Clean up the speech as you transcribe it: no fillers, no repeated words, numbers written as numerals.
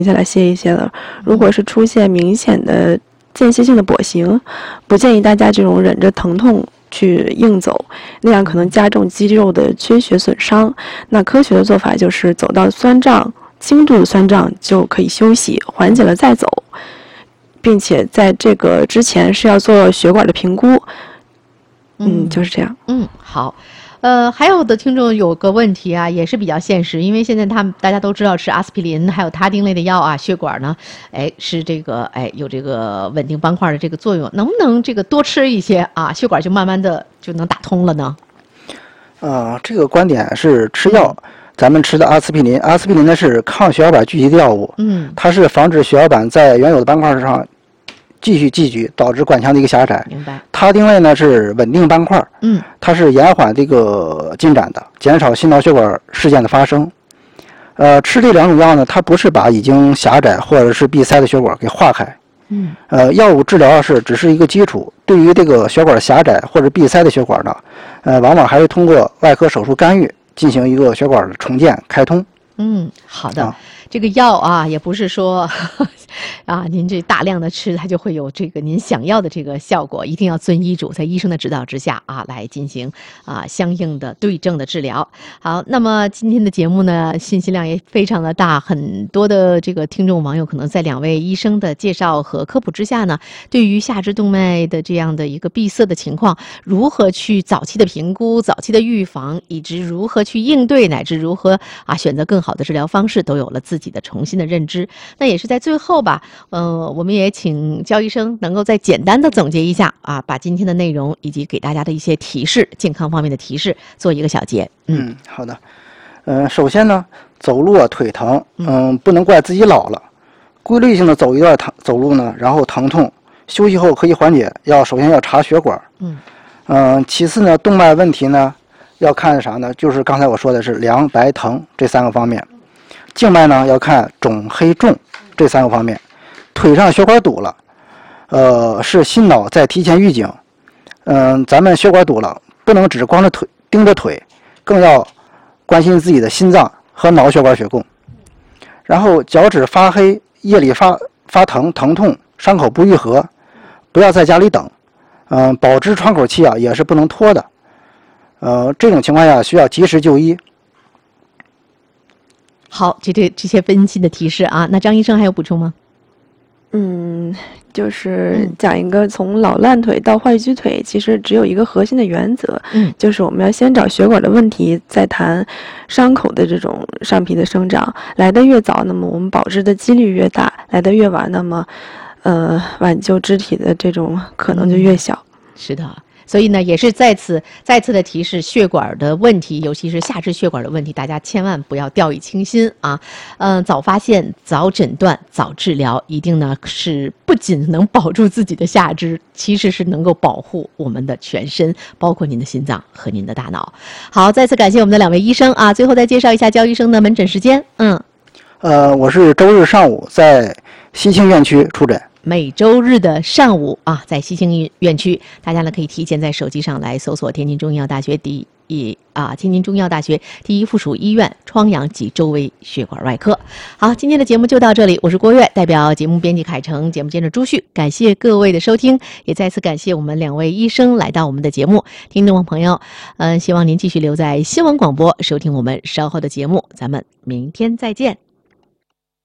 下来歇一歇了。如果是出现明显的间歇性的跛行，不建议大家这种忍着疼痛去硬走，那样可能加重肌肉的缺血损伤。那科学的做法就是走到酸胀、轻度的酸胀就可以休息，缓解了再走，并且在这个之前是要做血管的评估。就是这样。 好。还有的听众有个问题啊，也是比较现实，因为现在大家都知道吃阿司匹林还有他汀类的药啊，血管呢，是这个有这个稳定斑块的这个作用，能不能这个多吃一些啊，血管就慢慢的就能打通了呢？ 这个观点是吃药。咱们吃的阿司匹林呢是抗血小板聚集的药物，它是防止血小板在原有的斑块上继续积聚，导致管腔的一个狭窄。 明白。 他汀类呢是稳定斑块，它是延缓这个进展的，减少心脑血管事件的发生。吃这两种药呢，它不是把已经狭窄或者是闭塞的血管给化开。药物治疗只是一个基础，对于这个血管狭窄或者闭塞的血管呢，往往还是通过外科手术干预进行一个血管的重建开通。 好的。这个药啊，也不是说您这大量的吃，它就会有这个您想要的这个效果，一定要遵医嘱，在医生的指导之下来进行相应的对症的治疗。好，那么今天的节目呢，信息量也非常的大，很多的这个听众网友可能在两位医生的介绍和科普之下呢，对于下肢动脉的这样的一个闭塞的情况，如何去早期的评估、早期的预防，以及如何去应对，乃至如何选择更好的治疗方式，都有了自己的重新的认知。那也是在最后吧，我们也请焦医生能够再简单的总结一下把今天的内容以及给大家的一些提示，健康方面的提示做一个小结。 好的。首先呢，走路腿疼，不能怪自己老了，规律性的走一段走路呢，然后疼痛休息后可以缓解，首先要查血管。其次呢，动脉问题呢要看啥呢？就是刚才我说的是凉白疼这3个方面。静脉呢要看肿黑重这3个方面。腿上血管堵了，是心脑在提前预警。咱们血管堵了，不能只光着腿盯着腿，更要关心自己的心脏和脑血管血供。然后脚趾发黑，夜里发疼痛，伤口不愈合，不要在家里等。保质窗口期也是不能拖的。这种情况下需要及时就医。 好，这些分析的提示那张医生还有补充吗？ 就是讲一个从老烂腿到坏疽腿，其实只有一个核心的原则，就是我们要先找血管的问题，再谈伤口的这种上皮的生长。来得越早，那么我们保质的几率越大；来得越晚，那么挽救肢体的这种可能就越小。 是的。所以呢，也是再次的提示，血管的问题，尤其是下肢血管的问题，大家千万不要掉以轻心早发现、早诊断、早治疗，一定呢是不仅能保住自己的下肢，其实是能够保护我们的全身，包括您的心脏和您的大脑。好，再次感谢我们的2位医生最后再介绍一下焦医生的门诊时间。 我是周日上午在西青院区出诊。 每周日的上午在西青院区，大家呢可以提前在手机上来搜索天津中医药大学天津中医药大学第1附属医院疮疡及周围血管外科。好，今天的节目就到这里，我是郭月，代表节目编辑凯成，节目监制朱旭，感谢各位的收听，也再次感谢我们2位医生来到我们的节目。听众朋友，希望您继续留在新闻广播收听我们稍后的节目，咱们明天再见。